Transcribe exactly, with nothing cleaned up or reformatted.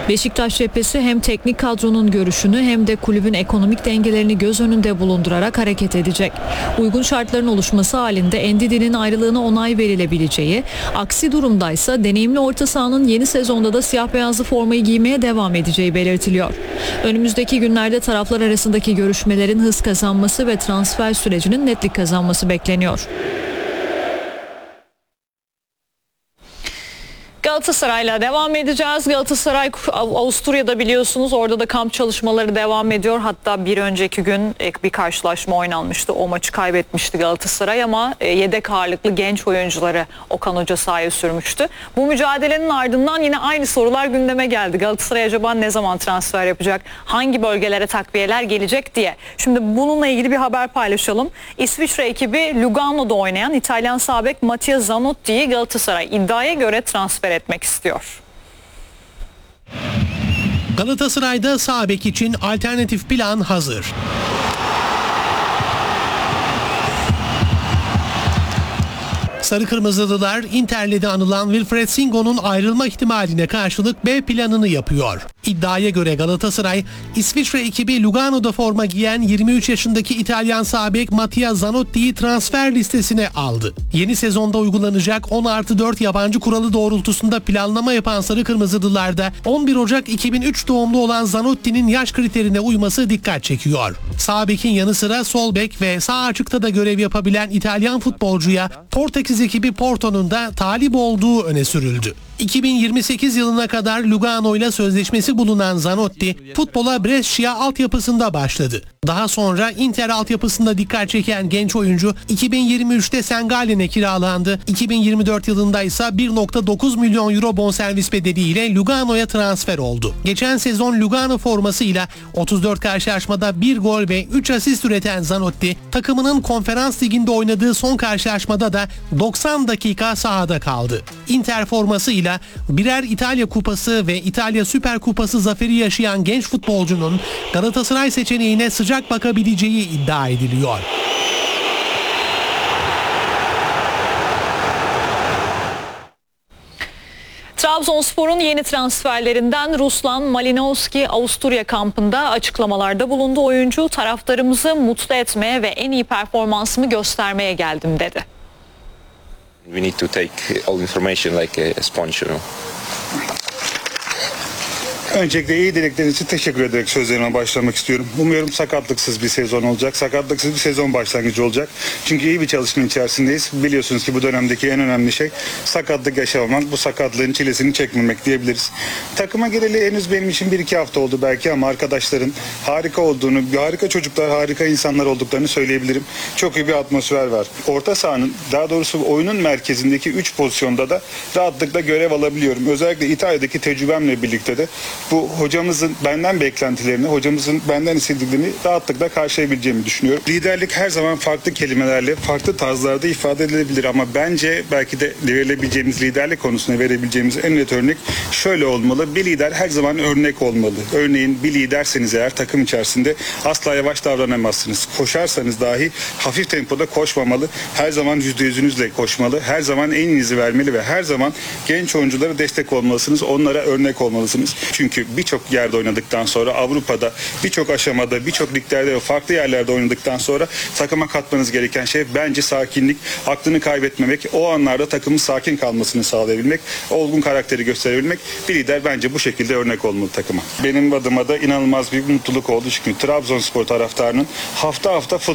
Beşiktaş cephesi hem teknik kadronun görüşünü hem de kulübün ekonomik dengelerini göz önünde bulundurarak hareket edecek. Uygun şartların oluşması halinde Ndidi'nin ayrılığına onay verilebileceği, aksi durumdaysa deneyimli orta sahanın yeni sezonda da siyah beyazlı formayı giymeye devam edeceği belirtiliyor. Önümüzdeki günlerde taraflar arasındaki görüşmelerin hız kazanması ve transfer sürecinin netlik kazanması bekleniyor. Galatasaray'la devam edeceğiz. Galatasaray Avusturya'da biliyorsunuz, orada da kamp çalışmaları devam ediyor. Hatta bir önceki gün bir karşılaşma oynanmıştı. O maçı kaybetmişti Galatasaray ama yedek ağırlıklı genç oyuncuları Okan Hoca sahaya sürmüştü. Bu mücadelenin ardından yine aynı sorular gündeme geldi. Galatasaray acaba ne zaman transfer yapacak? Hangi bölgelere takviyeler gelecek diye. Şimdi bununla ilgili bir haber paylaşalım. İsviçre ekibi Lugano'da oynayan İtalyan sağ bek Mattia Zanotti'yi Galatasaray iddiaya göre transfer etmek istiyor. Galatasaray'da sağ bek için alternatif plan hazır. Sarı Kırmızılılar Inter'le de anılan Wilfried Singo'nun ayrılma ihtimaline karşılık B planını yapıyor. İddiaya göre Galatasaray, İsviçre ekibi Lugano'da forma giyen yirmi üç yaşındaki İtalyan sağ bek Mattia Zanotti'yi transfer listesine aldı. Yeni sezonda uygulanacak on artı dört yabancı kuralı doğrultusunda planlama yapan Sarı Kırmızılılarda on bir Ocak iki bin üç doğumlu olan Zanotti'nin yaş kriterine uyması dikkat çekiyor. Sağ bekin yanı sıra sol bek ve sağ açıkta da görev yapabilen İtalyan futbolcuya Portekiz ekibi Porto'nun da talip olduğu öne sürüldü. iki bin yirmi sekiz yılına kadar Lugano ile sözleşmesi bulunan Zanotti, futbola Brescia altyapısında başladı. Daha sonra Inter altyapısında dikkat çeken genç oyuncu iki bin yirmi üçte Sengalen'e kiralandı. iki bin yirmi dört yılında ise bir virgül dokuz milyon euro bonservis bedeliyle Lugano'ya transfer oldu. Geçen sezon Lugano formasıyla otuz dört karşılaşmada bir gol ve üç asist üreten Zanotti, takımının Konferans Ligi'nde oynadığı son karşılaşmada da doksan dakika sahada kaldı. Inter formasıyla birer İtalya Kupası ve İtalya Süper Kupası zaferi yaşayan genç futbolcunun Galatasaray seçeneğine sıcak bakabileceği iddia ediliyor. Trabzonspor'un yeni transferlerinden Ruslan Malinovski Avusturya kampında açıklamalarda bulundu. Oyuncu, taraftarımızı mutlu etmeye ve en iyi performansımı göstermeye geldim dedi. We need to take all information like a sponge, you know. Öncelikle iyi dilekleriniz için teşekkür ederek sözlerime başlamak istiyorum. Umuyorum sakatlıksız bir sezon olacak. Sakatlıksız bir sezon başlangıcı olacak. Çünkü iyi bir çalışma içerisindeyiz. Biliyorsunuz ki bu dönemdeki en önemli şey sakatlık yaşamamak. Bu sakatlığın çilesini çekmemek diyebiliriz. Takıma gireli henüz benim için bir iki hafta oldu belki ama arkadaşların harika olduğunu, harika çocuklar, harika insanlar olduklarını söyleyebilirim. Çok iyi bir atmosfer var. Orta sahanın, daha doğrusu oyunun merkezindeki üç pozisyonda da rahatlıkla görev alabiliyorum. Özellikle İtalya'daki tecrübemle birlikte de bu hocamızın benden beklentilerini, hocamızın benden istediklerini rahatlıkla karşılayabileceğimi düşünüyorum. Liderlik her zaman farklı kelimelerle, farklı tarzlarda ifade edilebilir ama bence belki de verilebileceğimiz liderlik konusunda verebileceğimiz en net örnek şöyle olmalı. Bir lider her zaman örnek olmalı. Örneğin bir liderseniz eğer takım içerisinde asla yavaş davranamazsınız. Koşarsanız dahi hafif tempoda koşmamalı. Her zaman yüzde yüzünüzle koşmalı. Her zaman en iyinizi vermeli ve her zaman genç oyunculara destek olmalısınız. Onlara örnek olmalısınız. Çünkü birçok yerde oynadıktan sonra Avrupa'da, birçok aşamada, birçok liglerde ve farklı yerlerde oynadıktan sonra takıma katmanız gereken şey bence sakinlik, aklını kaybetmemek, o anlarda takımın sakin kalmasını sağlayabilmek, olgun karakteri gösterebilmek. Bir lider bence bu şekilde örnek olmalı takıma. Benim adıma da inanılmaz bir mutluluk oldu çünkü Trabzonspor taraftarının hafta hafta futbol